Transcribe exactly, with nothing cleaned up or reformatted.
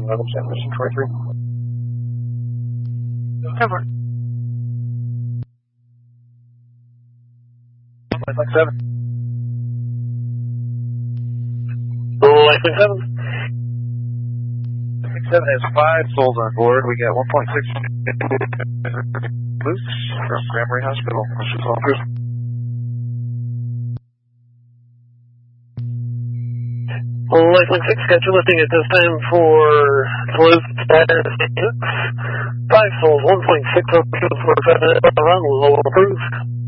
level San Francisco twenty-three. Cover. Like seven. Lightning seven. Lightning seven has five souls on board. We got one point six loose from Granbury Hospital. This is all through. Lightning six, got you lifting at this time for closed status six. Five souls, one point six oh two four seven, run, low approved.